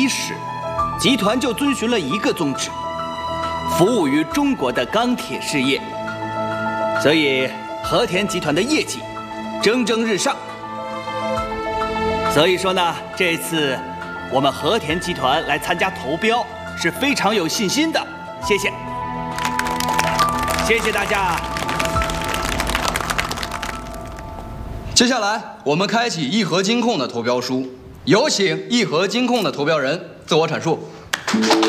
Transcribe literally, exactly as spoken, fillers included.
伊始，集团就遵循了一个宗旨：服务于中国的钢铁事业。所以和田集团的业绩蒸蒸日上。所以说呢，这次我们和田集团来参加投标是非常有信心的。谢谢，谢谢大家。 接下来我们开启益和金控的投标书，有请益和金控的投标人自我阐述。